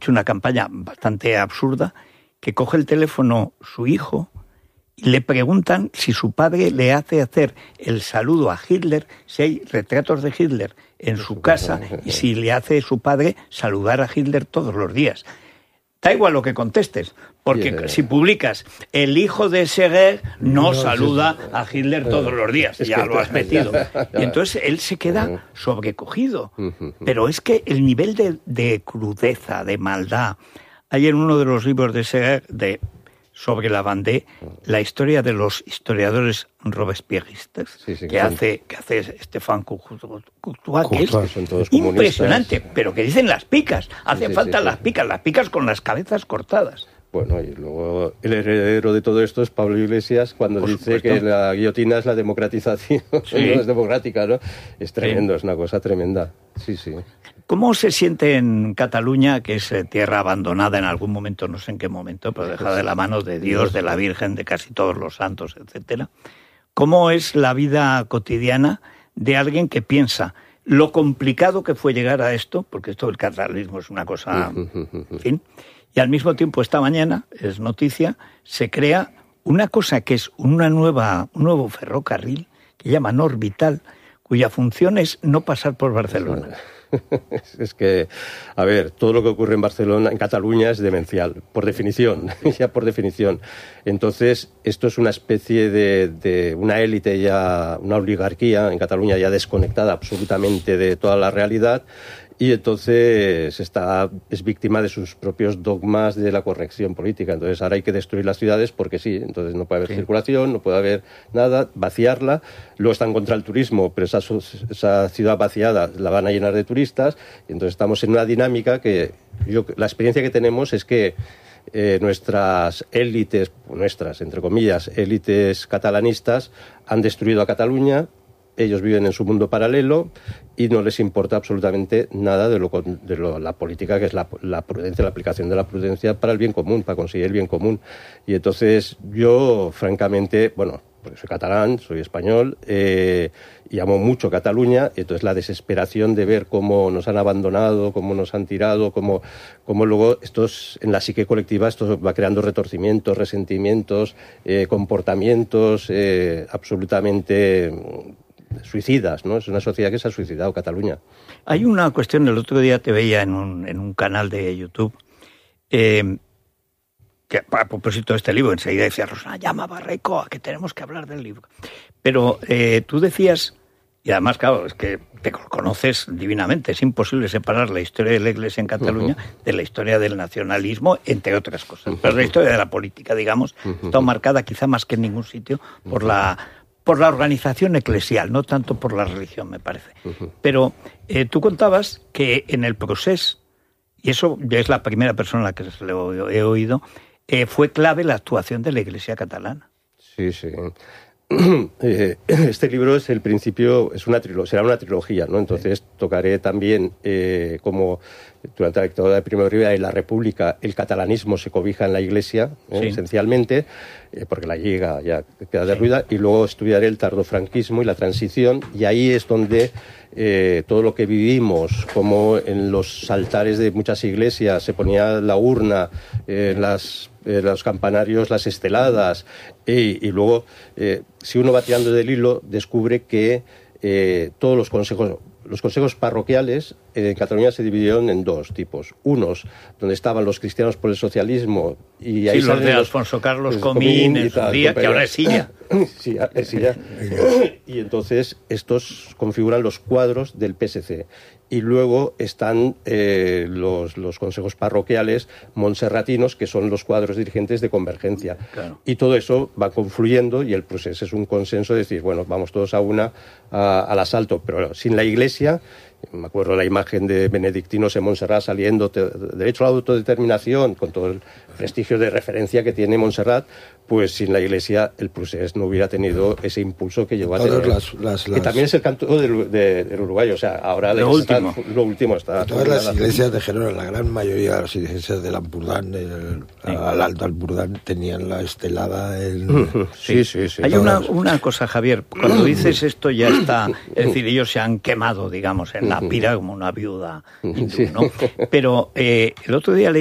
hecho una campaña bastante absurda, que coge el teléfono su hijo y le preguntan si su padre le hace hacer el saludo a Hitler, si hay retratos de Hitler en su casa y si le hace su padre saludar a Hitler todos los días. Da igual lo que contestes, porque si publicas el hijo de Seger no saluda a Hitler todos los días, ya lo has metido. Y entonces él se queda sobrecogido. Pero es que el nivel de crudeza, de maldad, hay en uno de los libros de Seger, sobre la Vendée, la historia de los historiadores robespierristas que hace Stéphane Courtois, que es impresionante, pero que dicen las picas, hacen falta las picas con las cabezas cortadas. Bueno, y luego el heredero de todo esto es Pablo Iglesias, cuando dice que la guillotina es la democratización, no es democrática, ¿no? Es tremendo, es una cosa tremenda. Sí. ¿Cómo se siente en Cataluña, que es tierra abandonada en algún momento, no sé en qué momento, pero dejada de la mano de Dios, de la Virgen, de casi todos los santos, etcétera? ¿Cómo es la vida cotidiana de alguien que piensa lo complicado que fue llegar a esto, porque esto del catalanismo es una cosa, en fin, y al mismo tiempo esta mañana, es noticia, se crea una cosa que es un nuevo ferrocarril que llaman Orbital, cuya función es no pasar por Barcelona. Es que, a ver, todo lo que ocurre en Barcelona, en Cataluña, es demencial, por definición, ya por definición. Entonces, esto es una especie de una élite ya, una oligarquía en Cataluña ya desconectada absolutamente de toda la realidad, y entonces es víctima de sus propios dogmas de la corrección política. Entonces ahora hay que destruir las ciudades porque sí, entonces no puede haber circulación, no puede haber nada, vaciarla. Luego están contra el turismo, pero esa ciudad vaciada la van a llenar de turistas, y entonces estamos en una dinámica que la experiencia que tenemos es que nuestras élites, entre comillas, élites catalanistas han destruido a Cataluña. Ellos viven en su mundo paralelo y no les importa absolutamente nada de la política, que es la prudencia, la aplicación de la prudencia para el bien común, para conseguir el bien común. Y entonces yo, francamente, bueno, porque soy catalán, soy español, y amo mucho Cataluña, y entonces la desesperación de ver cómo nos han abandonado, cómo nos han tirado, cómo luego en la psique colectiva esto va creando retorcimientos, resentimientos, comportamientos absolutamente suicidas, ¿no? Es una sociedad que se ha suicidado, Cataluña. Hay una cuestión, el otro día te veía en un canal de YouTube, que a propósito de este libro, enseguida decía Rosana, llama a Barrecoa, que tenemos que hablar del libro. Pero tú decías, y además, claro, es que te conoces divinamente, es imposible separar la historia de la Iglesia en Cataluña de la historia del nacionalismo, entre otras cosas. Pero la historia de la política, digamos, está marcada quizá más que en ningún sitio por la organización eclesial, no tanto por la religión, me parece. Pero tú contabas que en el proceso, y eso ya es la primera persona a la que se lo he oído, fue clave la actuación de la Iglesia catalana. Sí. Este libro es el principio, será una trilogía, ¿no? Entonces tocaré también como durante la dictadura de Primo de Rivera y la República el catalanismo se cobija en la Iglesia, esencialmente, porque la Lliga ya queda derruida, y luego estudiaré el tardofranquismo y la transición, y ahí es donde todo lo que vivimos, como en los altares de muchas iglesias se ponía la urna, los campanarios, las esteladas, y luego, si uno va tirando del hilo, descubre que todos los consejos parroquiales en Cataluña se dividieron en dos tipos. Unos, donde estaban los cristianos por el socialismo, y ahí los de Alfonso Carlos Comín en su día, que ahora es Silla. Sí, es Silla. Y entonces estos configuran los cuadros del PSC. Y luego están los consejos parroquiales monserratinos, que son los cuadros dirigentes de Convergencia. Claro. Y todo eso va confluyendo, y el proceso es un consenso de decir, bueno, vamos todos al asalto, pero sin la Iglesia. Me acuerdo la imagen de benedictinos en Montserrat saliendo, derecho a la autodeterminación, con todo el prestigio de referencia que tiene Montserrat, pues sin la Iglesia el procés no hubiera tenido ese impulso que llegó a tener. Que también es el canto del uruguayo, o sea, ahora lo último está. Todas las iglesias de Gerona, la gran mayoría de las iglesias del Ampurdán, al Alto Ampurdán, tenían la estelada. Sí. Hay una cosa, Javier, cuando dices esto ya está, es decir, ellos se han quemado, digamos, en la pira como una viuda hindú, ¿no? Pero el otro día